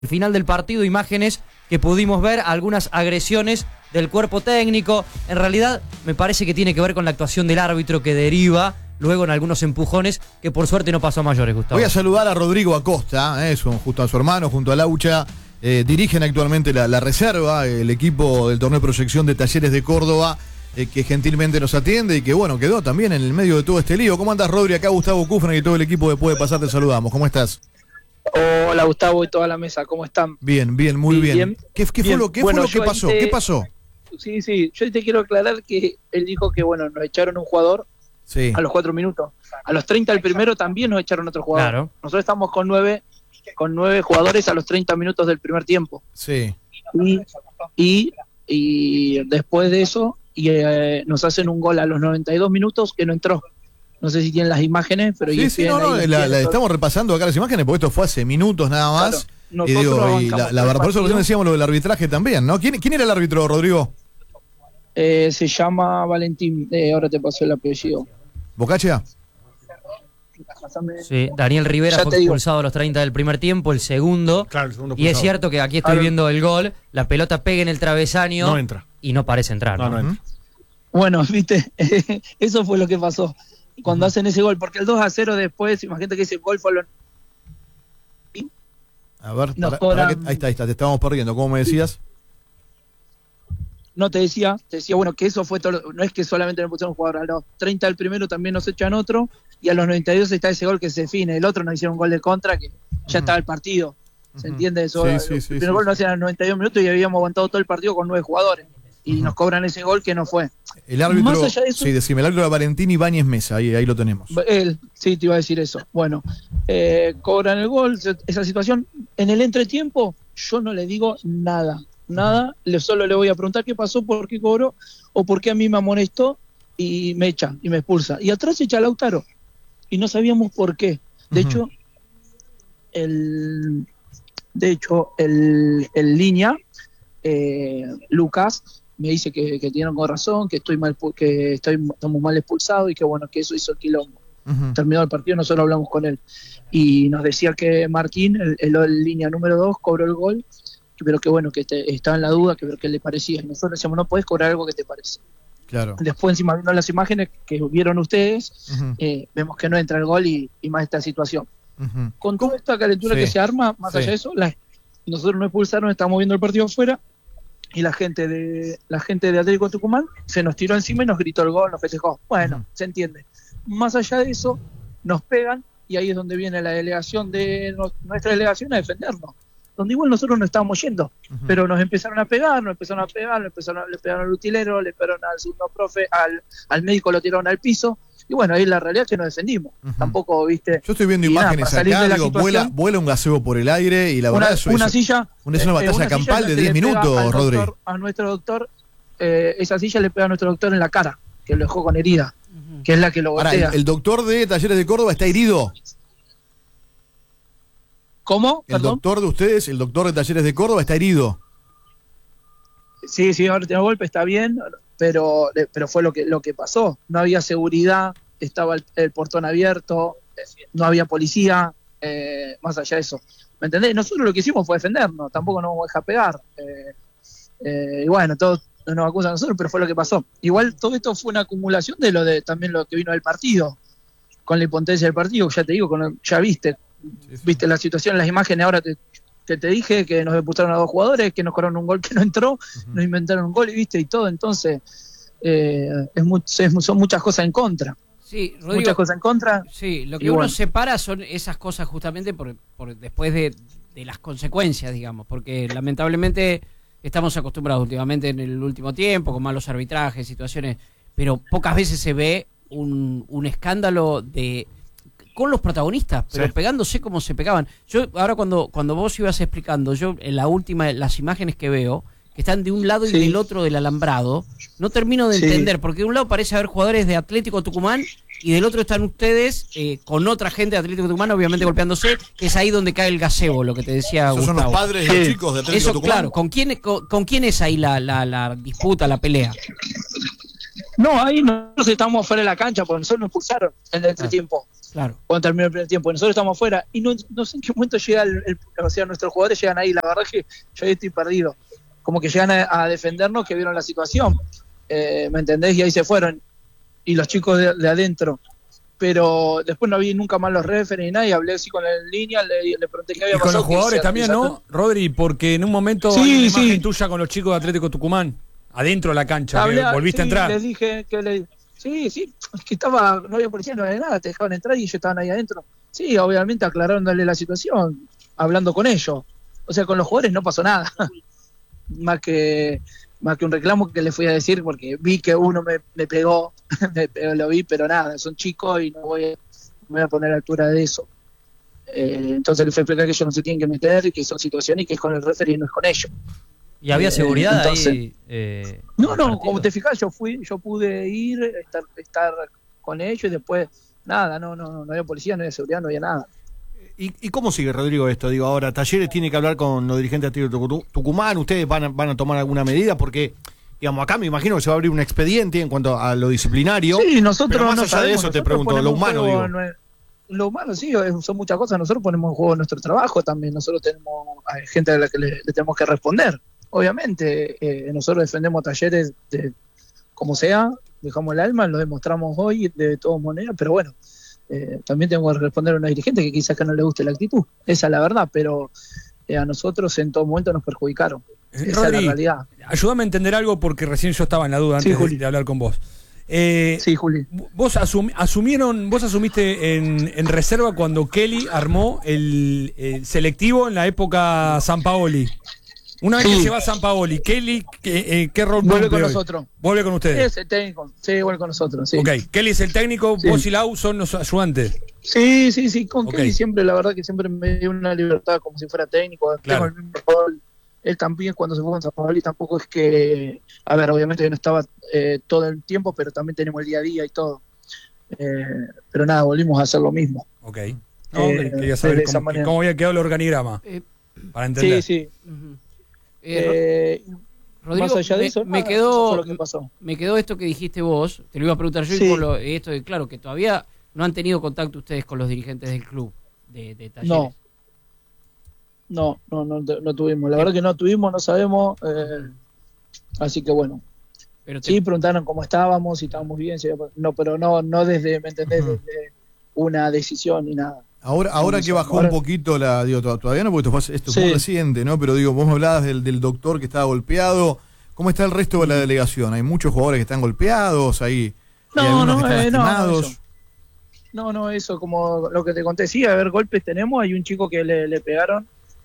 Al final del partido, imágenes que pudimos ver, algunas agresiones del cuerpo técnico. En realidad, me parece que tiene que ver con la actuación del árbitro que deriva luego en algunos empujones que por suerte no pasó a mayores, Gustavo. Voy a saludar a Rodrigo Acosta, junto a su hermano, junto a Laucha. Dirigen actualmente la reserva, el equipo del torneo de proyección de Talleres de Córdoba, que gentilmente nos atiende y que, bueno, quedó también en el medio de todo este lío. ¿Cómo andas, Rodri? Acá Gustavo Kufner y todo el equipo después de pasar te saludamos. ¿Cómo estás? Hola Gustavo y toda la mesa, ¿cómo están? Bien, muy bien. ¿Qué fue lo que pasó? ¿Qué pasó? Sí, yo te quiero aclarar que él dijo que, bueno, nos echaron un jugador a los 4 minutos. A los 30 del primero también nos echaron otro jugador. Claro. Nosotros estamos con 9 jugadores a los 30 minutos del primer tiempo. Sí. Y después de eso nos hacen un gol a los 92 minutos que no entró. No sé si tienen las imágenes, pero estamos repasando acá las imágenes, porque esto fue hace minutos nada más. Claro, por eso decíamos lo del arbitraje también, ¿no? ¿Quién era el árbitro, Rodrigo? Se llama Valentín, ahora te paso el apellido. ¿Bocacha? Sí, Daniel Rivera fue expulsado a los 30 del primer tiempo, el segundo y es cierto que aquí estoy viendo el gol, la pelota pega en el travesaño, no entra. Y no parece entrar. No entra. Bueno, viste, eso fue lo que pasó cuando hacen ese gol, porque el 2-0 después, imagínate que ese gol fue a ver, ahí está, te estábamos perdiendo, ¿cómo me decías? No, te decía, bueno, que eso fue todo, no es que solamente nos pusieron un jugador, a los 30 del primero también nos echan otro, y a los 92 está ese gol que se define, el otro nos hicieron un gol de contra, que ya estaba el partido, ¿se entiende eso? El primer gol nos hacían a los 92 minutos y habíamos aguantado todo el partido con 9 jugadores, y nos cobran ese gol que no fue. El árbitro, más allá de eso, decime, el árbitro de Valentín Ibáñez Mesa, ahí lo tenemos. Sí, te iba a decir eso. Bueno, cobran el gol, esa situación, en el entretiempo, yo no le digo nada, solo le voy a preguntar qué pasó, por qué cobró, o por qué a mí me amonestó, y me echa, y me expulsa. Y atrás se echa a Lautaro, y no sabíamos por qué. De hecho, el línea, Lucas, me dice que tienen con razón, que estamos mal expulsados y que bueno, que eso hizo el quilombo. Terminado el partido, nosotros hablamos con él y nos decía que Martín, el línea número 2, cobró el gol, pero que bueno, que estaba en la duda, que le parecía. Nosotros decíamos, no podés cobrar algo que te parece. Claro. Después, encima viendo las imágenes que vieron ustedes, vemos que no entra el gol y más esta situación. Con toda esta calentura que se arma, más allá de eso, nosotros nos expulsaron, estábamos viendo el partido afuera, y la gente de Atlético Tucumán se nos tiró encima y nos gritó el gol, nos festejó. Bueno, se entiende. Más allá de eso, nos pegan y ahí es donde viene la delegación de nuestra delegación a defendernos. Donde igual nosotros no estábamos yendo, pero nos empezaron a pegar, le pegaron al utilero, le pegaron al segundo profe, al médico lo tiraron al piso. Y bueno, ahí la realidad es que nos defendimos. Tampoco, viste. Yo estoy viendo imágenes acá, vuela un gazebo por el aire y la verdad es una batalla campal de 10 minutos, Rodri. A nuestro doctor, esa silla le pega a nuestro doctor en la cara, que lo dejó con herida, que es la que lo golpea. ¿El doctor de Talleres de Córdoba está herido? ¿Cómo? ¿El doctor de ustedes, el doctor de Talleres de Córdoba, está herido? Sí, ahora tiene golpe, está bien, pero fue lo que pasó. No había seguridad, estaba el portón abierto, no había policía, más allá de eso. ¿Me entendés? Nosotros lo que hicimos fue defendernos, tampoco nos vamos a dejar pegar. Y bueno, todos nos acusan a nosotros, pero fue lo que pasó. Igual todo esto fue una acumulación de también lo que vino del partido, con la impotencia del partido, ya te digo, ya viste la situación, las imágenes, ahora que te dije que nos expulsaron a 2 jugadores, que nos cobraron un gol que no entró, nos inventaron un gol y todo, entonces son muchas cosas en contra. Sí, Rodrigo, muchas cosas en contra. Sí, lo que uno separa son esas cosas justamente por después de las consecuencias, digamos, porque lamentablemente estamos acostumbrados últimamente en el último tiempo con malos arbitrajes, situaciones, pero pocas veces se ve un escándalo con los protagonistas, pero pegándose como se pegaban. Yo ahora cuando vos ibas explicando, yo en las imágenes que veo, que están de un lado y del otro del alambrado, no termino de entender, porque de un lado parece haber jugadores de Atlético Tucumán y del otro están ustedes con otra gente de Atlético Tucumán, obviamente golpeándose, que es ahí donde cae el gazebo, lo que te decía Gustavo. Son los padres de los chicos de Atlético Tucumán. Claro, ¿con quién es ahí la disputa, la pelea? No, ahí nosotros estábamos fuera de la cancha, porque nosotros nos expulsaron en el tiempo. Claro. Cuando terminó el primer tiempo. Nosotros estamos afuera y no sé en qué momento llega o sea, nuestros jugadores llegan ahí. La verdad es que yo ahí estoy perdido. Como que llegan a defendernos, que vieron la situación. ¿Me entendés? Y ahí se fueron. Y los chicos de adentro. Pero después no vi nunca más los referees ni nada. Y hablé así con la línea, le pregunté qué había pasado. Y con los jugadores también, ¿no, Rodri? Porque en un momento hay una imagen tuya con los chicos de Atlético Tucumán, adentro de la cancha, volviste a entrar. Les dije que sí, es que no había policía, no había nada, te dejaban entrar y ellos estaban ahí adentro. Sí, obviamente aclarándole la situación, hablando con ellos. O sea, con los jugadores no pasó nada. más que un reclamo que le fui a decir, porque vi que uno me pegó, lo vi, pero nada, son chicos y no me voy a poner a la altura de eso. Entonces le fui a explicar que ellos no se tienen que meter, y que son situaciones y que es con el referee y no es con ellos. ¿Y había seguridad entonces, ahí? No, como te fijas, yo pude ir, estar con ellos y después, nada, no había policía, no había seguridad, no había nada. ¿Y cómo sigue, Rodrigo, esto? Digo, ahora, Talleres tiene que hablar con los dirigentes de Atlético Tucumán, ¿ustedes van a tomar alguna medida? Porque, digamos, acá me imagino que se va a abrir un expediente en cuanto a lo disciplinario. Sí, nosotros pero más no allá sabemos, de eso te pregunto, lo humano, digo. Lo humano, sí, son muchas cosas. Nosotros ponemos en juego nuestro trabajo también. Nosotros tenemos gente a la que le tenemos que responder. Obviamente, nosotros defendemos Talleres como sea, dejamos el alma, lo demostramos hoy de todas maneras, pero bueno, también tengo que responder a una dirigente que quizás que no le guste la actitud. Esa es la verdad, pero a nosotros en todo momento nos perjudicaron. Esa Rodri, es la realidad. Ayúdame a entender algo porque recién yo estaba en la duda antes de hablar con vos. Sí, Juli. Vos asumiste en reserva cuando Kelly armó el selectivo en la época Sampaoli. Una vez que se va a Sampaoli, Kelly, ¿qué rol vuelve con hoy? nosotros? ¿Vuelve con ustedes? Es el técnico. Sí, vuelve con nosotros. Sí. Ok, Kelly es el técnico, sí. Vos y Lau son los ayudantes. Sí, con Kelly siempre, la verdad que siempre me dio una libertad como si fuera técnico. Claro. Tengo el mismo rol. Él también cuando se fue con Sampaoli tampoco es que, a ver, obviamente no estaba todo el tiempo, pero también tenemos el día a día y todo. Pero nada, volvimos a hacer lo mismo. Ok. No, quería saber cómo había quedado el organigrama. Para entender. Sí. Rodrigo, más allá de eso, me quedó esto que dijiste vos, te lo iba a preguntar yo, y esto de claro, que todavía no han tenido contacto ustedes con los dirigentes del club de Talleres. No tuvimos, la verdad que no tuvimos, no sabemos, así que bueno. Pero sí, preguntaron cómo estábamos, si estábamos bien, pero no desde, ¿me entendés? Desde una decisión ni nada. Ahora que bajó un poquito todavía no, porque esto es muy reciente, ¿no? Pero digo, vos me hablabas del doctor que estaba golpeado. ¿Cómo está el resto de la delegación? ¿Hay muchos jugadores que están golpeados? ¿Hay algunos que están lastimados? No, eso como lo que te conté, sí, a ver, golpes tenemos. Hay un chico que le pegaron,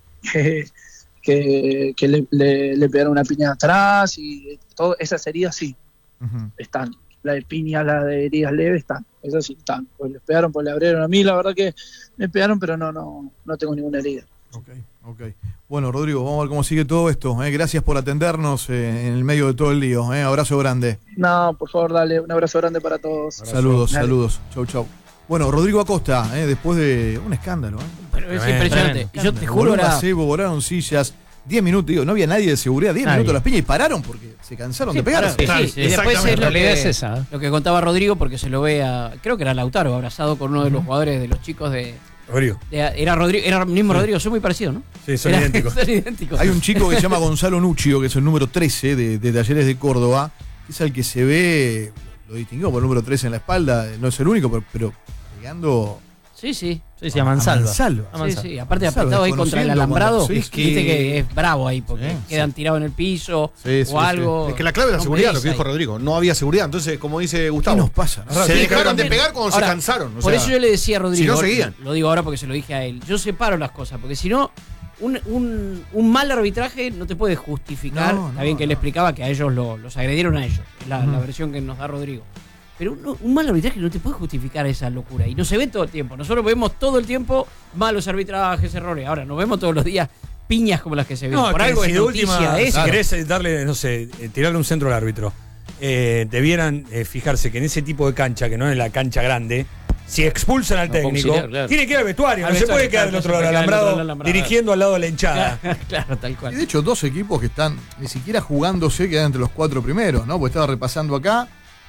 que le pegaron una piña atrás y todo, esas heridas sí, están. La de piña, la de heridas leves están, esas sí están. Pues les pegaron, pues le abrieron a mí, la verdad que me pegaron, pero no tengo ninguna herida. Ok. Bueno, Rodrigo, vamos a ver cómo sigue todo esto. Gracias por atendernos en el medio de todo el lío. Abrazo grande. No, por favor, dale, un abrazo grande para todos. Saludos. Chau. Bueno, Rodrigo Acosta, después de un escándalo. Pero es impresionante. Yo te juro, volaron sillas. 10 minutos, digo, no había nadie de seguridad, 10 minutos las piñas y pararon porque se cansaron de pegar. Sí. Y después es lo que contaba Rodrigo, porque se lo ve creo que era Lautaro, abrazado con uno de los jugadores de los chicos de Rodrigo. Era el mismo Rodrigo, son muy parecidos, ¿no? Sí, son idénticos. Hay un chico que se llama Gonzalo Nuccio, que es el número 13 de Talleres de Córdoba, que es el que se ve, lo distinguió por el número 13 en la espalda, no es el único, pero pegando... Sí, a mansalva. Sí, aparte apretado ahí contra el alambrado, viste que es bravo ahí, porque quedan tirados en el piso o algo. Es que la clave es la seguridad, lo que dijo Rodrigo. No había seguridad, entonces, como dice Gustavo, ¿qué nos pasa? Se dejaron de pegar cuando se cansaron. Por eso yo le decía a Rodrigo, si no seguían. Lo digo ahora porque se lo dije a él, yo separo las cosas, porque si no, un mal arbitraje no te puede justificar. Está bien que él explicaba que a ellos los agredieron a ellos, es la versión que nos da Rodrigo. Pero un mal arbitraje no te puede justificar esa locura. Y no se ve todo el tiempo. Nosotros vemos todo el tiempo malos arbitrajes, errores. Ahora, nos vemos todos los días piñas como las que se ven. Por algo es noticia. Si querés darle, tirarle un centro al árbitro, debieran fijarse que en ese tipo de cancha, que no es la cancha grande, si expulsan al técnico, tiene que ir al vestuario. No se puede quedar del otro lado del alambrado dirigiendo al lado de la hinchada. Claro, tal cual. Y de hecho, dos equipos que están ni siquiera jugándose, quedan entre los 4 primeros, ¿no? Porque estaba repasando acá.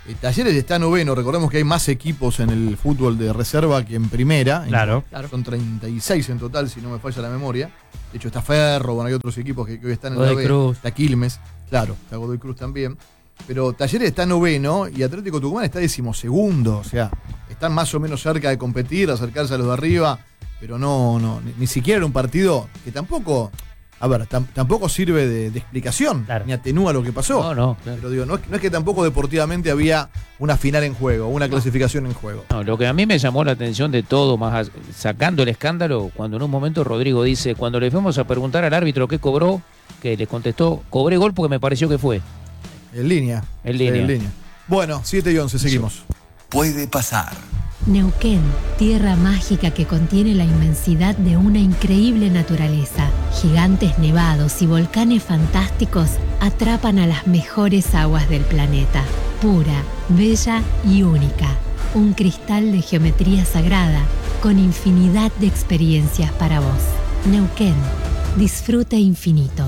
Talleres está noveno, recordemos que hay más equipos en el fútbol de reserva que en primera. Claro. Son 36 en total, si no me falla la memoria. De hecho está Ferro, bueno, hay otros equipos que hoy están en la B. Cruz. Está Quilmes, claro, está Godoy Cruz también. Pero Talleres está noveno y Atlético Tucumán está 12º. O sea, están más o menos cerca de competir, acercarse a los de arriba. Pero ni siquiera era un partido que tampoco... A ver, tampoco sirve de explicación, claro, ni atenúa lo que pasó. No, claro. Pero digo, no es que tampoco deportivamente había una final en juego, una clasificación en juego. No, lo que a mí me llamó la atención de todo, sacando el escándalo, cuando en un momento Rodrigo dice, cuando le fuimos a preguntar al árbitro qué cobró, que le contestó, cobré gol porque me pareció que fue. En línea. En línea. Bueno, 7:11, seguimos. Puede pasar. Neuquén, tierra mágica que contiene la inmensidad de una increíble naturaleza. Gigantes nevados y volcanes fantásticos atrapan a las mejores aguas del planeta. Pura, bella y única. Un cristal de geometría sagrada con infinidad de experiencias para vos. Neuquén, disfrute infinito.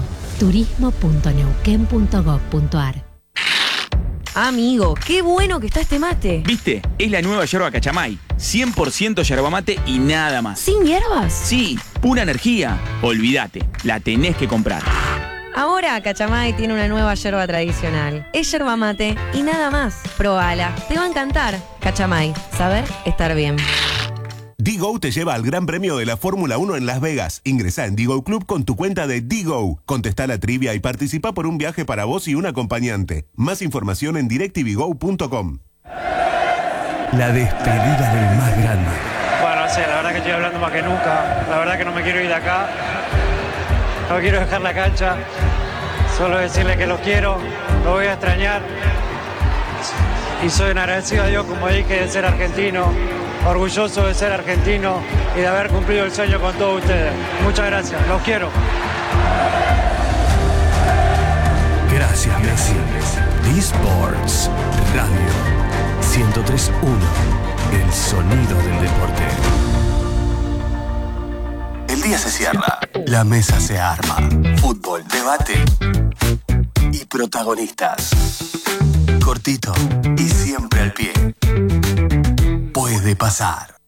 turismo.neuquén.gov.ar. Amigo, qué bueno que está este mate. ¿Viste? Es la nueva yerba Cachamay. 100% yerba mate y nada más. ¿Sin hierbas? Sí, pura energía. Olvídate, la tenés que comprar. Ahora Cachamay tiene una nueva yerba tradicional. Es yerba mate y nada más. Probala, te va a encantar. Cachamay, saber estar bien. Digo te lleva al Gran Premio de la Fórmula 1 en Las Vegas. Ingresá en Digo Club con tu cuenta de Digo. Contestá la trivia y participa por un viaje para vos y un acompañante. Más información en directvygo.com. La despedida del más grande. Bueno, no sé, la verdad que estoy hablando más que nunca. La verdad que no me quiero ir de acá. No quiero dejar la cancha. Solo decirle que los quiero, los voy a extrañar. Y soy un agradecido a Dios, como dije, de ser argentino. Orgulloso de ser argentino y de haber cumplido el sueño con todos ustedes. Muchas gracias, los quiero. Gracias, Messi. eSports Radio 103.1. El sonido del deporte. El día se cierra, la mesa se arma. Fútbol, debate y protagonistas. Cortito y siempre al pie. Puede pasar.